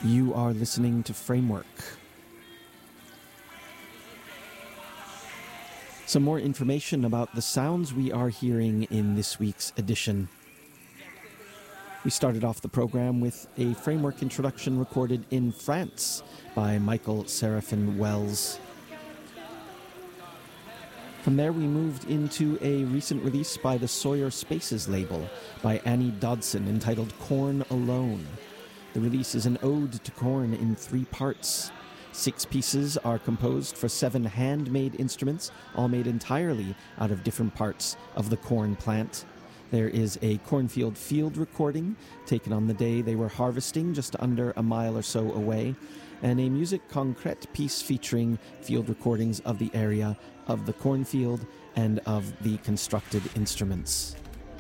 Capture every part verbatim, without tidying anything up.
You are listening to Framework. Some more information about the sounds we are hearing in this week's edition. We started off the program with a Framework introduction recorded in France by Michael Seraphin Wells. From there we moved into a recent release by the Sawyer Spaces label by Annie Dodson entitled Corn Alone. The release is an ode to corn in three parts. Six pieces are composed for seven handmade instruments, all made entirely out of different parts of the corn plant. There is a cornfield field recording taken on the day they were harvesting just under a mile or so away, and a musique concrète piece featuring field recordings of the area of the cornfield and of the constructed instruments.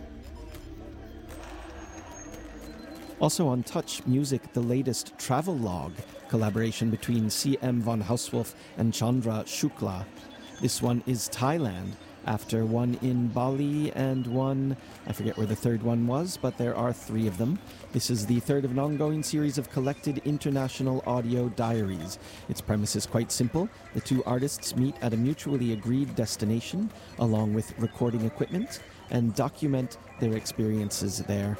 Also on Touch Music, the latest travelogue collaboration between C M von Hauswolf and Chandra Shukla. This one is Thailand, after one in Bali and one, I forget where the third one was, but there are three of them. This is the third of an ongoing series of collected international audio diaries. Its premise is quite simple. The two artists meet at a mutually agreed destination, along with recording equipment, and document their experiences there.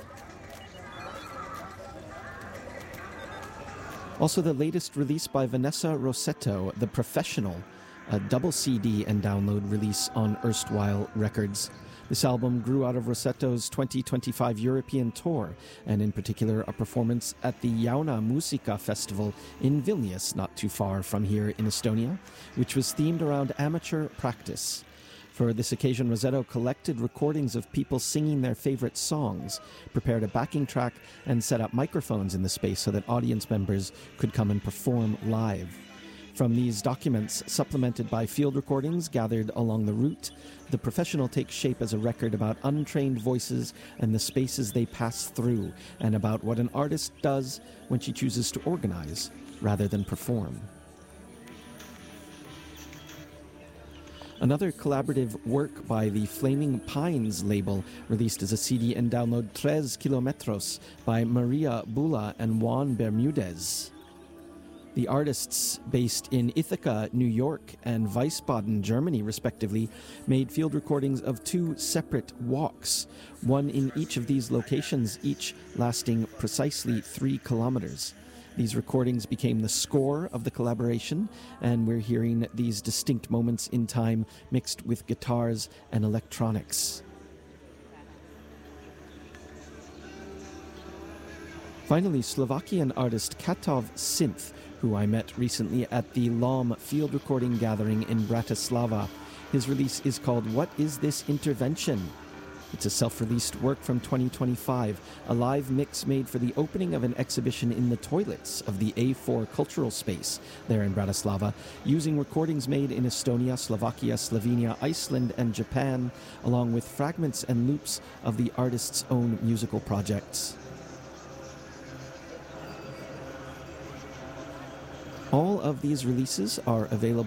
Also the latest release by Vanessa Rossetto, The Professional, a double C D and download release on Erstwhile Records. This album grew out of Rossetto's twenty twenty-five European tour, and in particular a performance at the Jauna Musica Festival in Vilnius, not too far from here in Estonia, which was themed around amateur practice. For this occasion, Rossetto collected recordings of people singing their favorite songs, prepared a backing track, and set up microphones in the space so that audience members could come and perform live. From these documents, supplemented by field recordings gathered along the route, The Professional takes shape as a record about untrained voices and the spaces they pass through, and about what an artist does when she chooses to organize rather than perform. Another collaborative work by the Flaming Pines label, released as a C D and download, Tres Kilometros by Maria Bula and Juan Bermudez. The artists, based in Ithaca, New York, and Wiesbaden, Germany, respectively, made field recordings of two separate walks, one in each of these locations, each lasting precisely three kilometers. These recordings became the score of the collaboration, and we're hearing these distinct moments in time mixed with guitars and electronics. Finally, Slovakian artist Katov Synth, who I met recently at the L O M field recording gathering in Bratislava. His release is called What Is This Intervention? It's a self-released work from twenty twenty-five, a live mix made for the opening of an exhibition in the toilets of the A four Cultural Space there in Bratislava, using recordings made in Estonia, Slovakia, Slovenia, Iceland, and Japan, along with fragments and loops of the artist's own musical projects. All of these releases are available